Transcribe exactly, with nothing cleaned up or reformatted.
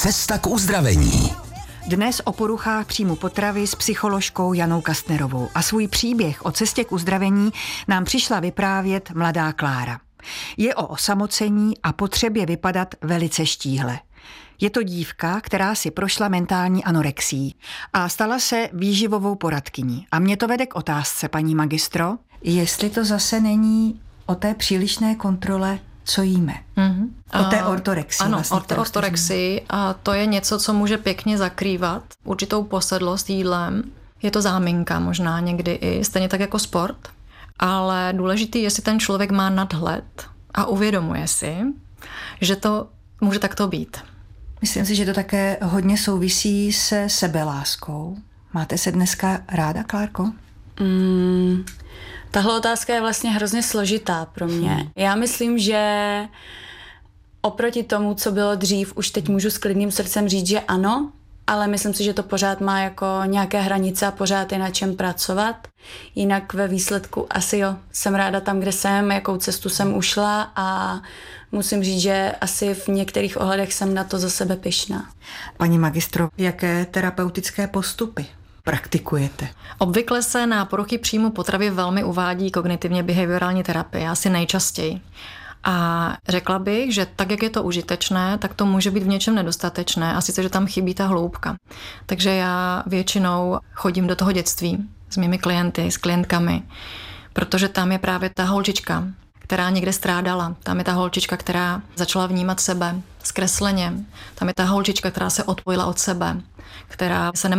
Cesta k uzdravení. Dnes o poruchách příjmu potravy s psycholožkou Janou Kastnerovou. A svůj příběh o cestě k uzdravení nám přišla vyprávět mladá Klára. Je o osamocení a potřebě vypadat velice štíhle. Je to dívka, která si prošla mentální anorexií a stala se výživovou poradkyní. A mě to vede k otázce, paní magistro, jestli to zase není o té přílišné kontrole, co jíme. Mm-hmm. O té ortorexii. Ano, vlastně, o té ortorexii. A to je něco, co může pěkně zakrývat určitou posedlost jídlem. Je to záminka možná někdy i, stejně tak jako sport. Ale důležitý je, jestli ten člověk má nadhled a uvědomuje si, že to může takto být. Myslím si, že to také hodně souvisí se sebeláskou. Máte se dneska ráda, Klárko? Mm, tahle otázka je vlastně hrozně složitá pro mě. Hmm. Já myslím, že oproti tomu, co bylo dřív, už teď můžu s klidným srdcem říct, že ano, ale myslím si, že to pořád má jako nějaké hranice a pořád je na čem pracovat. Jinak ve výsledku asi jo, jsem ráda tam, kde jsem, jakou cestu jsem ušla a musím říct, že asi v některých ohledech jsem na to za sebe pyšná. Paní magistro, jaké terapeutické postupy praktikujete? Obvykle se na poruchy příjmu potravy velmi uvádí kognitivně behaviorální terapie, asi nejčastěji. A řekla bych, že tak, jak je to užitečné, tak to může být v něčem nedostatečné a sice, že tam chybí ta hloubka. Takže já většinou chodím do toho dětství s mými klienty, s klientkami, protože tam je právě ta holčička, která někde strádala. Tam je ta holčička, která začala vnímat sebe zkresleně. Tam je ta holčička, která se odpojila od sebe, která se